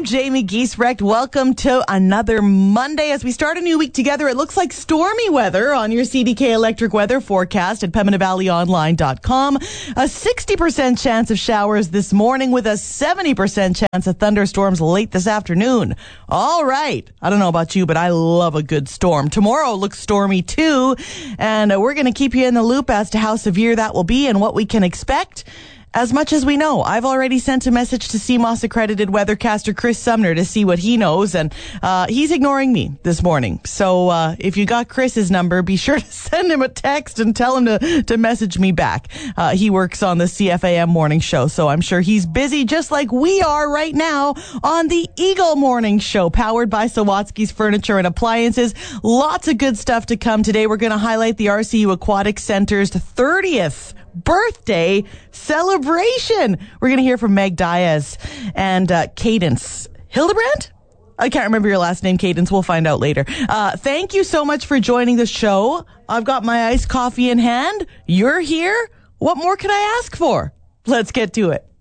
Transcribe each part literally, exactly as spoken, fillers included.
I'm Jamie Giesrecht. Welcome to another Monday. As we start a new week together, it looks like stormy weather on your C D K Electric weather forecast at Pembina Valley Online dot com. A sixty percent chance of showers this morning with a seventy percent chance of thunderstorms late this afternoon. All right. I don't know about you, but I love a good storm. Tomorrow looks stormy too, and uh, we're going to keep you in the loop as to how severe that will be and what we can expect. As much as we know, I've already sent a message to C M O S accredited weathercaster Chris Sumner to see what he knows, and uh, he's ignoring me this morning. So uh, if you got Chris's number, be sure to send him a text and tell him to, to message me back. Uh, he works on the C F A M morning show, so I'm sure he's busy just like we are right now on the Eagle Morning Show, powered by Sawatsky's Furniture and Appliances. Lots of good stuff to come today. We're going to highlight the R C U Aquatic Center's thirtieth birthday celebration. We're going to hear from Meg Diaz and uh, Cadence Hildebrand. I can't remember your last name, Cadence. We'll find out later. Uh, thank you so much for joining the show. I've got my iced coffee in hand. You're here. What more could I ask for? Let's get to it.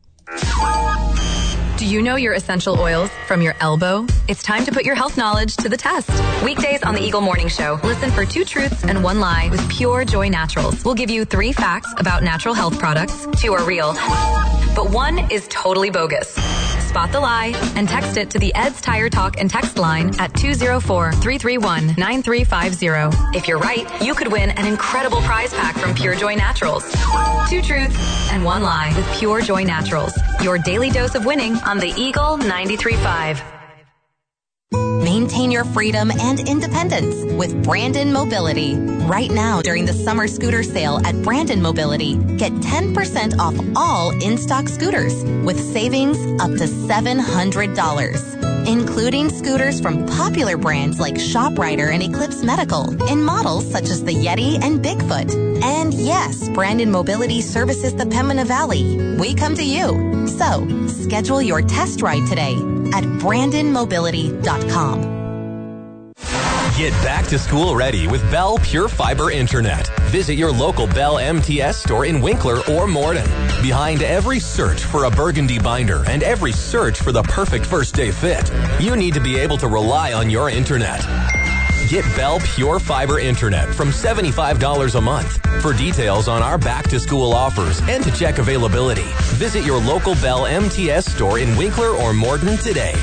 Do you know your essential oils from your elbow? It's time to put your health knowledge to the test. Weekdays on the Eagle Morning Show, listen for two truths and one lie with Pure Joy Naturals. We'll give you three facts about natural health products. Two are real, but one is totally bogus. Spot the lie and text it to the Ed's Tire Talk and text line at two oh four, three three one, nine three five zero. If you're right, you could win an incredible prize pack from Pure Joy Naturals. Two truths and one lie with Pure Joy Naturals. Your daily dose of winning on the Eagle ninety-three point five. Maintain your freedom and independence with Brandon Mobility. Right now, during the summer scooter sale at Brandon Mobility, get ten percent off all in-stock scooters with savings up to seven hundred dollars, including scooters from popular brands like ShopRider and Eclipse Medical in models such as the Yeti and Bigfoot. And yes, Brandon Mobility services the Pembina Valley. We come to you. So, schedule your test ride today at brandon mobility dot com. Get back to school ready with Bell Pure Fiber Internet. Visit your local Bell M T S store in Winkler or Morden. Behind every search for a burgundy binder and every search for the perfect first day fit, you need to be able to rely on your internet. Get Bell Pure Fiber Internet from seventy-five dollars a month. For details on our back-to-school offers and to check availability, visit your local Bell M T S store in Winkler or Morden today.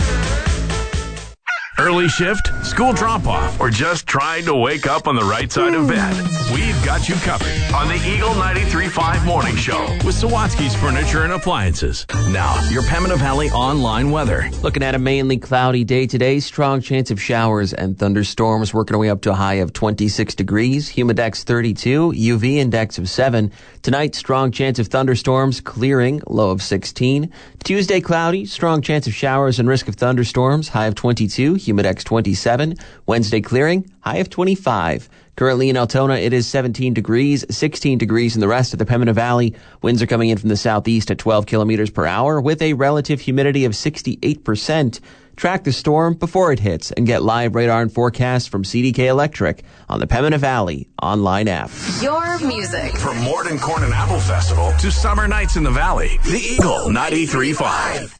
Early shift, school drop-off, or just trying to wake up on the right side of bed? We've got you covered on the Eagle ninety-three point five Morning Show with Sawatsky's Furniture and Appliances. Now, your Pembina Valley online weather. Looking at a mainly cloudy day today, strong chance of showers and thunderstorms, working our way up to a high of twenty-six degrees, humidex thirty-two, U V index of seven. Tonight, strong chance of thunderstorms, clearing, low of sixteen. Tuesday, cloudy, strong chance of showers and risk of thunderstorms, high of twenty-two, humidex twenty-seven. Wednesday, clearing, high of twenty-five. Currently in Altona, it is seventeen degrees, sixteen degrees in the rest of the Pembina Valley. Winds are coming in from the southeast at twelve kilometers per hour with a relative humidity of sixty-eight percent. Track the storm before it hits and get live radar and forecasts from C D K Electric on the Pembina Valley online app. Your music. From Morden Corn and Apple Festival to summer nights in the Valley, the Eagle ninety-three point five.